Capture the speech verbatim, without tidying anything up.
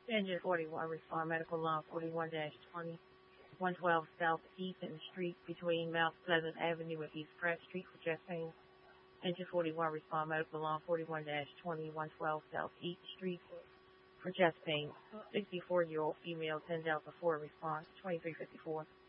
Engine forty-one, respond medical law forty-one dash twenty, one twelve South Eaton Street between Mount Pleasant Avenue and East Pratt Street for chest pain. Engine forty-one, respond medical law forty-one dash twenty, one twelve South Eaton Street for chest pain. sixty-four-year-old female, ten Delta four, response twenty-three fifty-four.